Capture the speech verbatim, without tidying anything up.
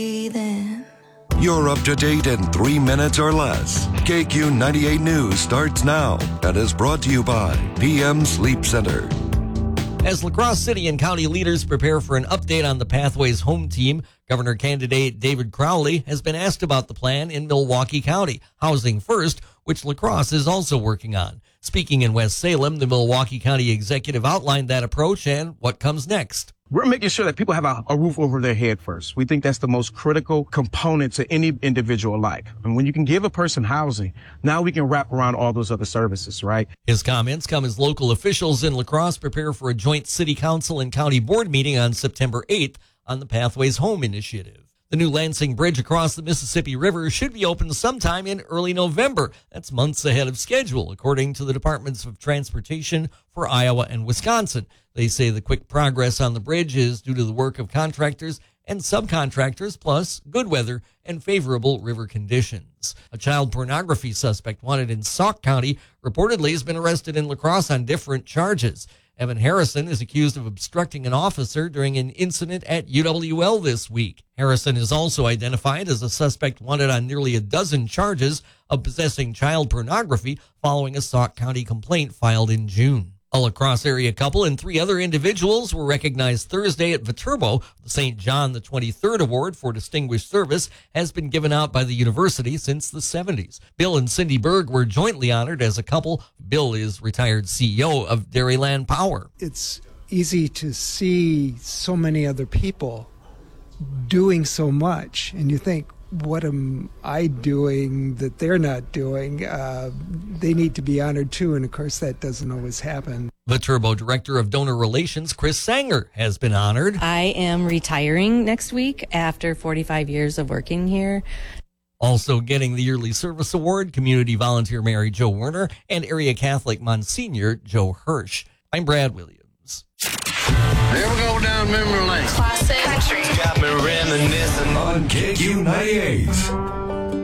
You're up to date in three minutes or less. K Q ninety-eight News starts now and is brought to you by P M Sleep Center. As La Crosse City and county leaders prepare for an update on the Pathways home team, Governor candidate David Crowley has been asked about the plan in Milwaukee County, Housing First, which La Crosse is also working on. Speaking in West Salem, the Milwaukee County executive outlined that approach and what comes next. We're making sure that people have a, a roof over their head first. We think that's the most critical component to any individual life. And when you can give a person housing, now we can wrap around all those other services, right? His comments come as local officials in La Crosse prepare for a joint city council and county board meeting on September eighth on the Pathways Home Initiative. The new Lansing Bridge across the Mississippi River should be open sometime in early November. That's months ahead of schedule, according to the Departments of Transportation for Iowa and Wisconsin. They say the quick progress on the bridge is due to the work of contractors and subcontractors, plus good weather and favorable river conditions. A child pornography suspect wanted in Sauk County reportedly has been arrested in La Crosse on different charges. Evan Harrison is accused of obstructing an officer during an incident at U W L this week. Harrison is also identified as a suspect wanted on nearly a dozen charges of possessing child pornography following a Sauk County complaint filed in June. A La Crosse area couple and three other individuals were recognized Thursday at Viterbo. The Saint John the twenty-third Award for Distinguished Service has been given out by the university since the seventies. Bill and Cindy Berg were jointly honored as a couple. Bill is retired C E O of Dairyland Power. It's easy to see so many other people doing so much, and you think, what am I doing that they're not doing? Uh, they need to be honored too, and of course that doesn't always happen. Viterbo Director of Donor Relations, Chris Sanger, has been honored. I am retiring next week after forty-five years of working here. Also getting the Yearly Service Award, Community Volunteer Mary Jo Werner and Area Catholic Monsignor Joe Hirsch. I'm Brad Williams. Here we go down memory lane. Classic country. Got me reminiscing on K Q ninety-eight.